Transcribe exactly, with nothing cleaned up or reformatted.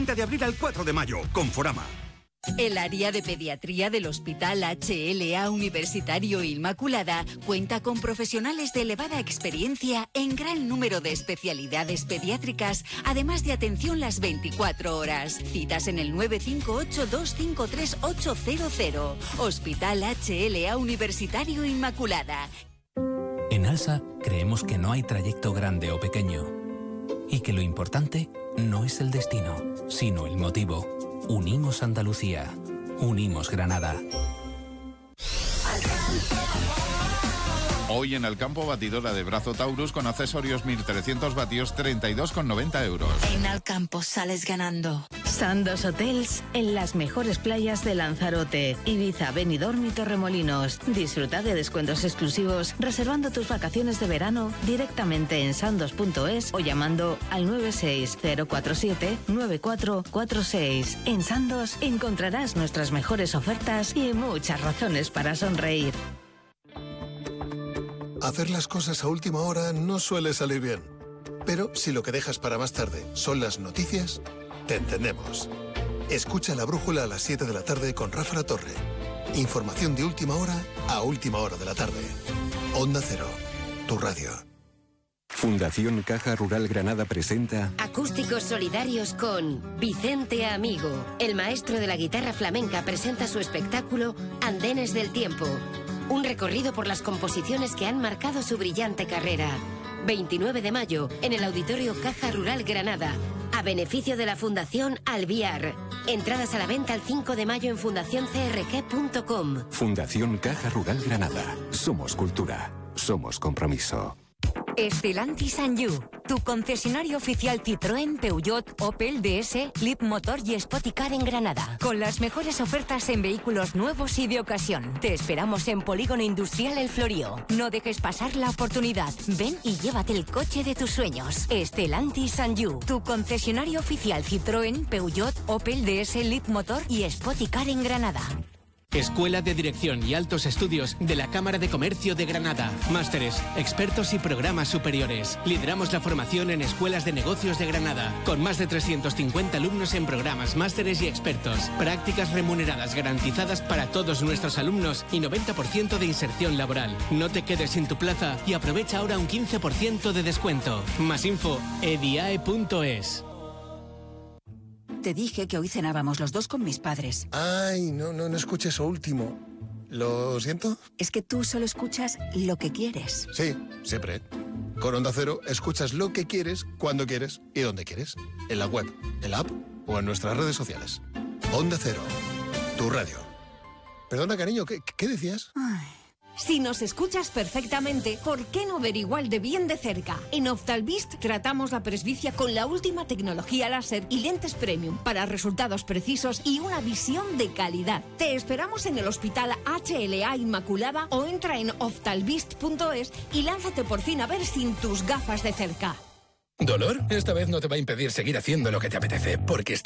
treinta de abril al cuatro de mayo. Conforama. El área de pediatría del Hospital H L A Universitario Inmaculada cuenta con profesionales de elevada experiencia en gran número de especialidades pediátricas, además de atención las veinticuatro horas. Citas en el nueve cinco ocho, dos cinco tres, ocho cero cero. Hospital H L A Universitario Inmaculada. En ALSA creemos que no hay trayecto grande o pequeño y que lo importante no es el destino, sino el motivo. Unimos Andalucía. Unimos Granada. Hoy en el campo, batidora de brazo Taurus con accesorios mil trescientos vatios, treinta y dos con noventa euros. En el campo sales ganando. Sandos Hotels en las mejores playas de Lanzarote, Ibiza, Benidorm y Torremolinos. Disfruta de descuentos exclusivos reservando tus vacaciones de verano directamente en sandos punto es o llamando al nueve seis cero cuatro siete nueve cuatro cuatro seis. En Sandos encontrarás nuestras mejores ofertas y muchas razones para sonreír. Hacer las cosas a última hora no suele salir bien. Pero si lo que dejas para más tarde son las noticias, te entendemos. Escucha La Brújula a las siete de la tarde con Rafa La Torre. Información de última hora a última hora de la tarde. Onda Cero, tu radio. Fundación Caja Rural Granada presenta Acústicos Solidarios con Vicente Amigo. El maestro de la guitarra flamenca presenta su espectáculo Andenes del Tiempo. Un recorrido por las composiciones que han marcado su brillante carrera. veintinueve de mayo, en el Auditorio Caja Rural Granada, a beneficio de la Fundación Alviar. Entradas a la venta el cinco de mayo en fundación c r g punto com. Fundación Caja Rural Granada. Somos cultura. Somos compromiso. Stellantis and You, tu concesionario oficial Citroën, Peugeot, Opel, D S, Leapmotor y Spoticar en Granada. Con las mejores ofertas en vehículos nuevos y de ocasión. Te esperamos en Polígono Industrial El Florío. No dejes pasar la oportunidad. Ven y llévate el coche de tus sueños. Stellantis and You, tu concesionario oficial Citroën, Peugeot, Opel, D S, Leapmotor y Spoticar en Granada. Escuela de Dirección y Altos Estudios de la Cámara de Comercio de Granada. Másteres, expertos y programas superiores. Lideramos la formación en escuelas de negocios de Granada, con más de trescientos cincuenta alumnos en programas, másteres y expertos. Prácticas remuneradas garantizadas para todos nuestros alumnos y noventa por ciento de inserción laboral. No te quedes sin tu plaza y aprovecha ahora un quince por ciento de descuento. Más info, ediae punto es. Te dije que hoy cenábamos los dos con mis padres. Ay, no, no, no escuché eso último. ¿Lo siento? Es que tú solo escuchas lo que quieres. Sí, siempre. Con Onda Cero escuchas lo que quieres, cuando quieres y donde quieres. En la web, en la app o en nuestras redes sociales. Onda Cero, tu radio. Perdona, cariño, ¿qué, qué decías? Ay. Si nos escuchas perfectamente, ¿por qué no ver igual de bien de cerca? En Oftalvist tratamos la presbicia con la última tecnología láser y lentes premium para resultados precisos y una visión de calidad. Te esperamos en el Hospital H L A Inmaculada o entra en oftalvist punto es y lánzate por fin a ver sin tus gafas de cerca. ¿Dolor? Esta vez no te va a impedir seguir haciendo lo que te apetece, porque